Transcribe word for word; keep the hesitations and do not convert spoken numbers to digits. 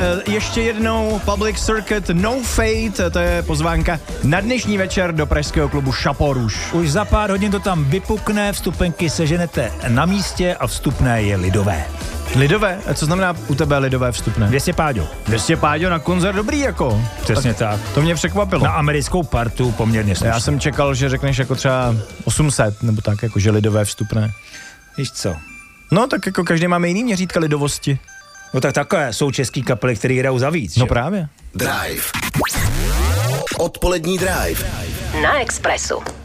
ještě jednou Public Circuit No Fate, to je pozvánka na dnešní večer do pražského klubu Chapeau Rouge. Už za pár hodin to tam vypukne, vstupenky seženete na místě a vstupné je lidové. Lidové? A co znamená u tebe lidové vstupné? dvě stě páďo. dvě stě páďo na koncert, dobrý jako. Přesně tak. tak. To mě překvapilo. Na americkou partu poměrně slušně. Já jsem čekal, že řekneš jako třeba osm set, nebo tak, jako že lidové vstupné. Víš co? No tak jako každý máme jiný měřítka lidovosti. No tak takové jsou český kapely, který hrajou za víc. No že? právě. Drive. Odpolední Drive. Na Expressu.